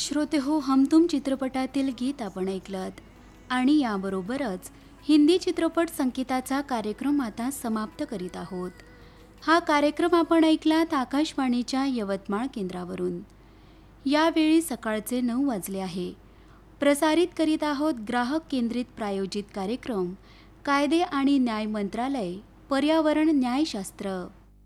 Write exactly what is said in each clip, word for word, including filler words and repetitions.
श्रोते हो, हम तुम चित्रपटातील गीत आपण ऐकलत आणि याबरोबरच हिंदी चित्रपट संगीताचा कार्यक्रम आता समाप्त करीत आहोत. हा कार्यक्रम आपण ऐकलात आकाशवाणीच्या यवतमाळ केंद्रावरून. यावेळी सकाळचे नऊ वाजले आहे. प्रसारित करीत आहोत ग्राहक केंद्रित प्रायोजित कार्यक्रम कायदे आणि न्याय मंत्रालय पर्यावरण न्यायशास्त्र.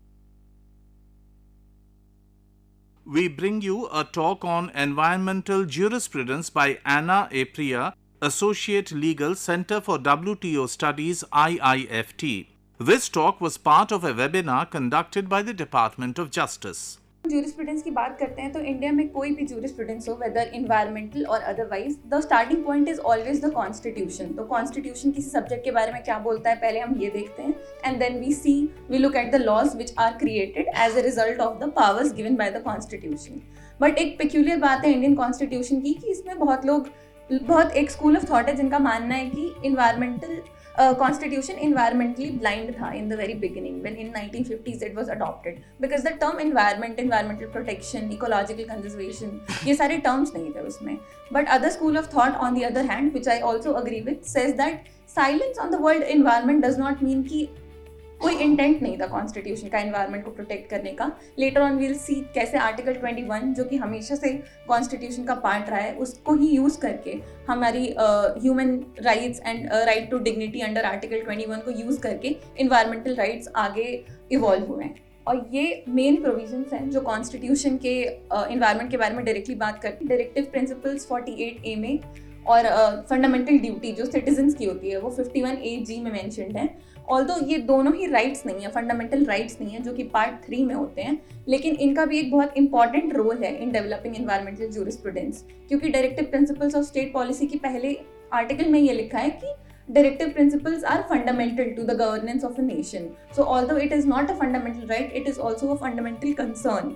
We bring you a talk on environmental jurisprudence by Anna A. Priya, Associate Legal Center for W T O Studies I I F T. This talk was part of a webinar conducted by the Department of Justice. Jurisprudence की बात करते हैं तो India में कोई भी jurisprudence हो, weather environmental और otherwise, the starting point is always the constitution. तो कॉन्स्टिट्यूशन किसी सब्जेक्ट के बारे में क्या बोलता है, पहले हम ये देखते हैं and then we C we look at the laws which are created as a result of the powers given by the constitution. But एक पेक्यूलियर बात है इंडियन कॉन्स्टिट्यूशन की कि इसमें बहुत लोग बहुत एक स्कूल ऑफ थॉट है जिनका मानना है कि इन्वायरमेंटल कॉन्स्टिट्यूशन इन्वायरमेंटली ब्लाइंड था in the very beginning when in nineteen fifties it was adopted, because the term environment, environmental protection, ecological conservation, ये सारे टर्म्स नहीं थे उसमें. But other school of thought on the other hand, which I also agree with, says that silence on the word environment does not mean कि कोई intent नहीं था constitution का इन्वायरमेंट को प्रोटेक्ट करने का. लेटर ऑन वील सी कैसे article twenty one, जो कि हमेशा से कॉन्स्टिट्यूशन का पार्ट रहा है, उसको ही यूज़ करके हमारी human rights and right to dignity under article twenty one को यूज़ करके इन्वायरमेंटल राइट्स आगे इवॉल्व हुए हैं. और ये मेन प्रोविजंस हैं जो कॉन्स्टिट्यूशन के इन्वायरमेंट uh, के बारे में डायरेक्टली बात करते हैं. डायरेक्टिव प्रिंसिपल्स फोर्टी एट ए में और फंडामेंटल uh, ड्यूटी जो सिटीजन्स की होती है वो फिफ्टी वन ए जी में मैंशनड है. ऑल्दो ये दोनों ही राइट्स नहीं है, फंडामेंटल राइट्स नहीं है, जो कि पार्ट थ्री में होते हैं, लेकिन इनका भी एक बहुत इंपॉर्टेंट रोल है इन डेवलपिंग एनवायरमेंटल जूरिस्प्रूडेंस. क्योंकि directive principles of state policy की पहले आर्टिकल में ये लिखा है कि directive principles are fundamental to the governance of a nation. So although it is not a fundamental right, it is also a fundamental concern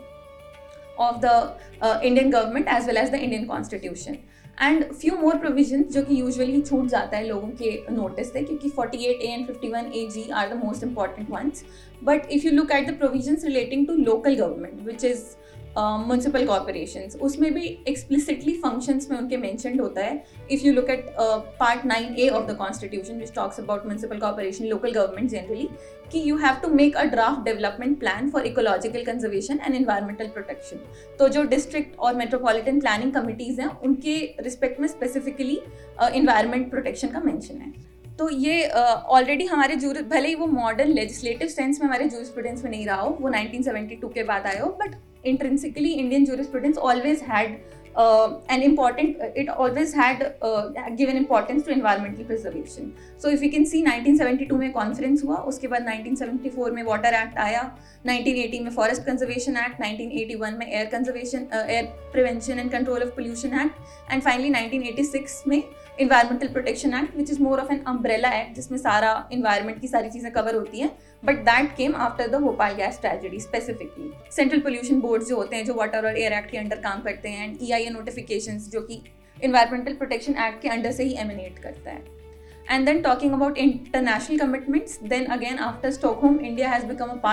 of the uh, Indian government as well as the Indian constitution. And few more provisions जो कि usually छूट जाता है लोगों के notice से, क्योंकि forty eight A and fifty one A ji are the most important ones. But if you look at the provisions relating to local government, which is municipal corporations, उसमें भी एक्सप्लिसिटली फंक्शंस में उनके mentioned होता है. If you look at part nine A of the constitution which talks about municipal corporation, local government generally, कि you have to make a draft development plan for ecological conservation and environmental protection. तो जो district और metropolitan planning committees हैं उनके respect में specifically environment protection का mention है. तो ये ऑलरेडी uh, हमारे जूर भले ही वो मॉडर्न लेजिस्लेटिव सेंस में हमारे जूरिस्प्रूडेंस में नहीं रहा हो, वो नाइनटीन सेवेंटी टू के बाद आया हो, but intrinsically Indian jurisprudence always had uh, an important uh, it always had uh, given importance to environmental preservation. So if you can see nineteen seventy two में कॉन्फ्रेंस हुआ, उसके बाद nineteen seventy four में water act आया, nineteen eighty में forest conservation act, nineteen eighty one में air conservation air prevention and control of pollution act, and finally nineteen eighty six में environmental protection act, which is more of an umbrella act जिसमें सारा environment की सारी चीज़ें cover होती हैं. But that came after the Bhopal gas tragedy. Specifically central pollution board जो होते हैं जो वाटर और एयर एक्ट के अंडर काम करते हैं, and E I A notifications जो कि इन्वायरमेंटल प्रोटेक्शन एक्ट के अंडर से ही एमिनेट करता है. And then talking about international commitments, then again after Stockholm, India has become a part